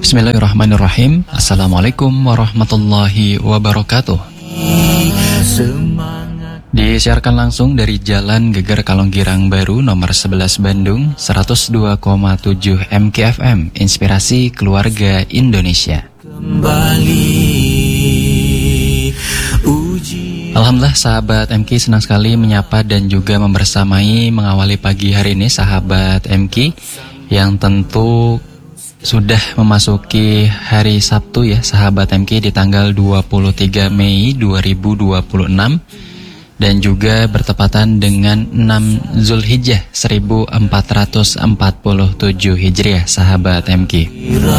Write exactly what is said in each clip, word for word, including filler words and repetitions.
Bismillahirrahmanirrahim. Assalamualaikum warahmatullahi wabarakatuh. Disiarkan langsung dari Jalan Geger Kalonggirang Baru nomor sebelas Bandung, seratus dua koma tujuh M K F M, Inspirasi Keluarga Indonesia. Alhamdulillah sahabat M K, senang sekali menyapa dan juga membersamai mengawali pagi hari ini sahabat M K yang tentu sudah memasuki hari Sabtu ya sahabat M K di tanggal dua puluh tiga Mei dua ribu dua puluh enam dan juga bertepatan dengan enam Zulhijjah seribu empat ratus empat puluh tujuh Hijriah sahabat M K.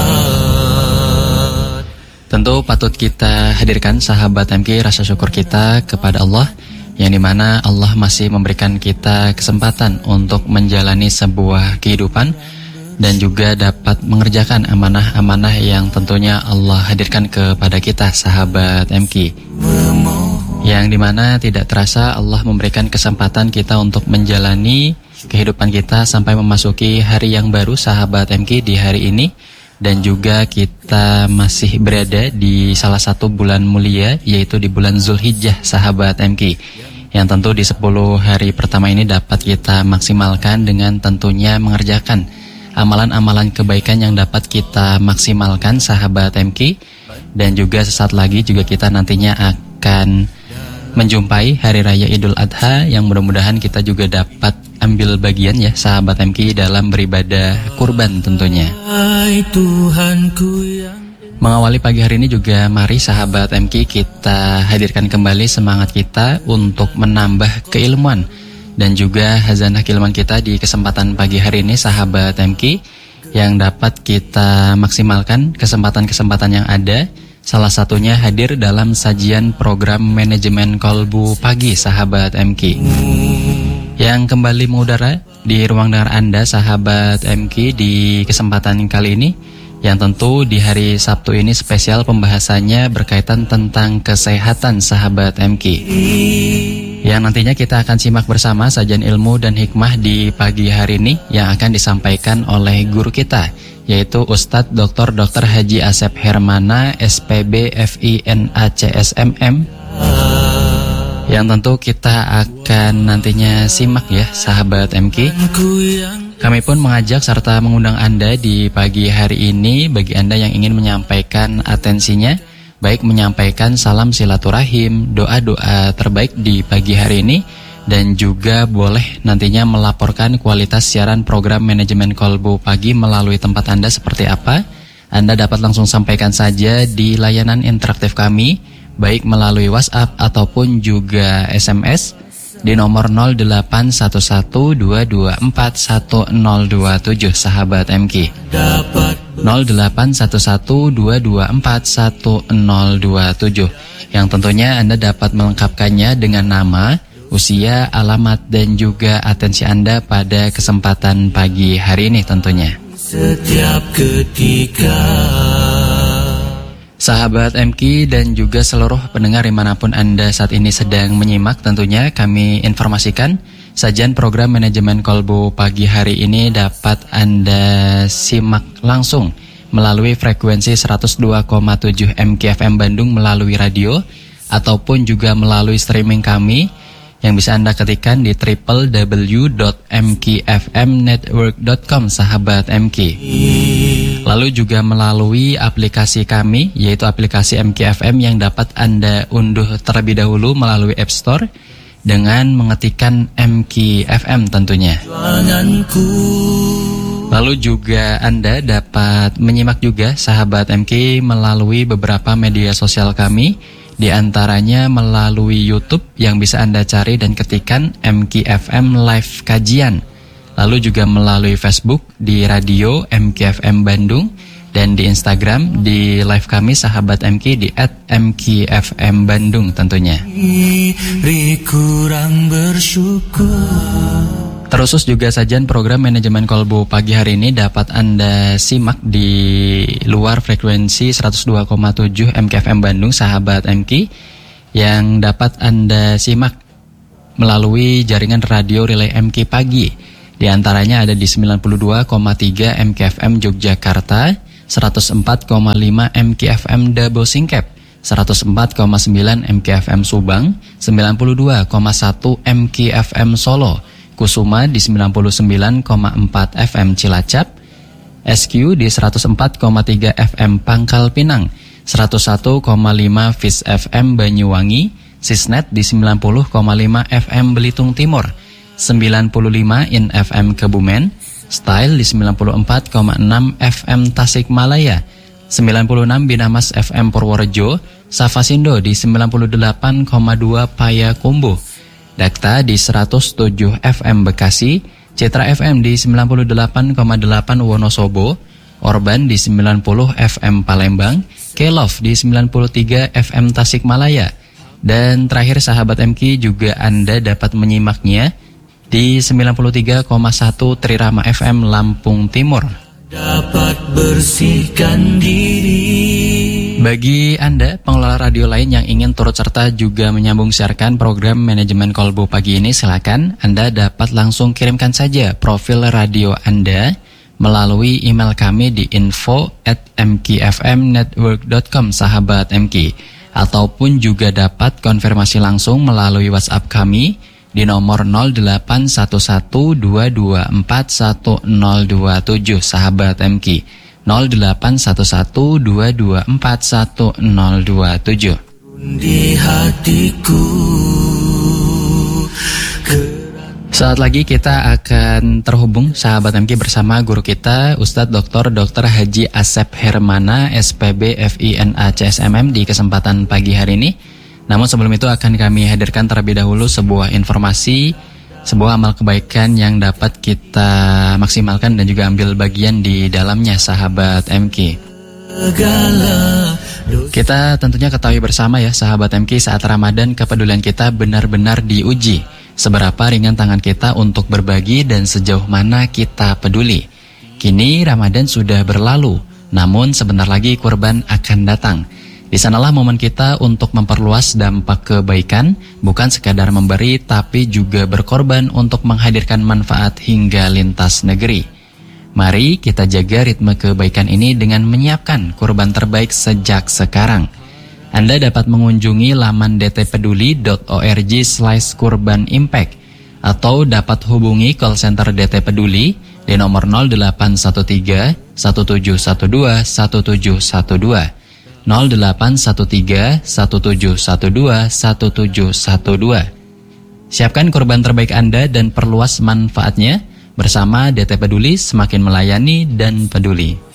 Tentu patut kita hadirkan sahabat M K rasa syukur kita kepada Allah yang dimana Allah masih memberikan kita kesempatan untuk menjalani sebuah kehidupan dan juga dapat mengerjakan amanah-amanah yang tentunya Allah hadirkan kepada kita sahabat M K. Yang dimana tidak terasa Allah memberikan kesempatan kita untuk menjalani kehidupan kita sampai memasuki hari yang baru sahabat M K di hari ini. Dan juga kita masih berada di salah satu bulan mulia yaitu di bulan Zulhijjah sahabat M K. Yang tentu di sepuluh hari pertama ini dapat kita maksimalkan dengan tentunya mengerjakan amalan-amalan kebaikan yang dapat kita maksimalkan sahabat M K. Dan juga sesaat lagi juga kita nantinya akan menjumpai Hari Raya Idul Adha yang mudah-mudahan kita juga dapat ambil bagian ya sahabat M K dalam beribadah kurban tentunya. Mengawali pagi hari ini juga mari sahabat M K kita hadirkan kembali semangat kita untuk menambah keilmuan dan juga hazanah keilmuan kita di kesempatan pagi hari ini sahabat M K yang dapat kita maksimalkan kesempatan-kesempatan yang ada. Salah satunya hadir dalam sajian program manajemen kolbu pagi sahabat M K yang kembali mengudara di ruang dengar Anda sahabat M K di kesempatan kali ini, yang tentu di hari Sabtu ini spesial pembahasannya berkaitan tentang kesehatan sahabat M K. Yang nantinya kita akan simak bersama sajian ilmu dan hikmah di pagi hari ini yang akan disampaikan oleh guru kita, yaitu Ustadz Doktor Doktor Haji Asep Hermana S P B F I N A C S M M, yang tentu kita akan nantinya simak ya sahabat M K. Kami pun mengajak serta mengundang Anda di pagi hari ini bagi Anda yang ingin menyampaikan atensinya, baik menyampaikan salam silaturahim, doa-doa terbaik di pagi hari ini, dan juga boleh nantinya melaporkan kualitas siaran program manajemen kolbu pagi melalui tempat Anda seperti apa. Anda dapat langsung sampaikan saja di layanan interaktif kami, baik melalui WhatsApp ataupun juga S M S di nomor nol delapan satu satu dua dua empat satu nol dua tujuh sahabat M K. nol delapan satu satu dua dua empat satu nol dua tujuh yang tentunya Anda dapat melengkapkannya dengan nama, usia, alamat, dan juga atensi Anda pada kesempatan pagi hari ini tentunya. Setiap ketika sahabat M K dan juga seluruh pendengar dimanapun Anda saat ini sedang menyimak, tentunya kami informasikan sajian program manajemen kolbu pagi hari ini dapat Anda simak langsung melalui frekuensi seratus dua koma tujuh M K F M Bandung melalui radio ataupun juga melalui streaming kami yang bisa Anda ketikkan di w w w dot m k f m network dot com sahabat M K. Lalu juga melalui aplikasi kami, yaitu aplikasi M K F M yang dapat Anda unduh terlebih dahulu melalui App Store dengan mengetikkan M K F M tentunya. Lalu juga Anda dapat menyimak juga sahabat M K melalui beberapa media sosial kami, di antaranya melalui YouTube yang bisa Anda cari dan ketikkan M K F M Live Kajian. Lalu juga melalui Facebook di radio M K F M Bandung, dan di Instagram di live kami sahabat M K di at M K F M Bandung tentunya. Terus juga sajian program manajemen kolbu pagi hari ini dapat Anda simak di luar frekuensi seratus dua koma tujuh M K F M Bandung sahabat M K, yang dapat Anda simak melalui jaringan radio relay M K Pagi. Di antaranya ada di sembilan puluh dua koma tiga M K F M Yogyakarta, seratus empat koma lima M K F M Dabo Singkep, seratus empat koma sembilan M K F M Subang, sembilan puluh dua koma satu M K F M Solo, Kusuma di sembilan puluh sembilan koma empat F M Cilacap, S Q di seratus empat koma tiga F M Pangkal Pinang, seratus satu koma lima Fis F M Banyuwangi, Sisnet di sembilan puluh koma lima F M Belitung Timur, sembilan puluh lima In F M Kebumen, Style di sembilan puluh empat koma enam F M Tasikmalaya, sembilan puluh enam Binamas F M Purworejo, Safasindo di sembilan puluh delapan koma dua Payakumbuh, Dakta di seratus tujuh F M Bekasi, Citra F M di sembilan puluh delapan koma delapan Wonosobo, Orban di sembilan puluh F M Palembang, Kelov di sembilan puluh tiga F M Tasikmalaya, dan terakhir sahabat M K juga Anda dapat menyimaknya di sembilan puluh tiga koma satu Trirama F M Lampung Timur. Dapat bersihkan diri. Bagi Anda pengelola radio lain yang ingin turut serta juga menyambung siarkan program manajemen Kolbu pagi ini, silakan Anda dapat langsung kirimkan saja profil radio Anda melalui email kami di info at m k f m network dot com sahabat M K, ataupun juga dapat konfirmasi langsung melalui WhatsApp kami di nomor nol delapan satu satu dua dua empat satu nol dua tujuh sahabat M K, nol delapan satu satu dua dua empat satu nol dua tujuh. Di hatiku. Saat lagi kita akan terhubung sahabat M K bersama guru kita Ustadz Doktor Doktor Haji Asep Hermana S P B F I N A C S M M di kesempatan pagi hari ini. Namun sebelum itu akan kami hadirkan terlebih dahulu sebuah informasi, sebuah amal kebaikan yang dapat kita maksimalkan dan juga ambil bagian di dalamnya sahabat M K. Kita tentunya ketahui bersama ya sahabat M K, saat Ramadan kepedulian kita benar-benar diuji. Seberapa ringan tangan kita untuk berbagi dan sejauh mana kita peduli. Kini Ramadan sudah berlalu, namun sebentar lagi kurban akan datang. Di sanalah momen kita untuk memperluas dampak kebaikan, bukan sekadar memberi tapi juga berkorban untuk menghadirkan manfaat hingga lintas negeri. Mari kita jaga ritme kebaikan ini dengan menyiapkan kurban terbaik sejak sekarang. Anda dapat mengunjungi laman d t peduli dot org slash kurban impact atau dapat hubungi call center D T Peduli di nomor nol delapan satu tiga satu tujuh satu dua satu tujuh satu dua. nol delapan satu tiga satu tujuh satu dua satu tujuh satu dua. Siapkan kurban terbaik Anda dan perluas manfaatnya bersama D T Peduli, semakin melayani dan peduli.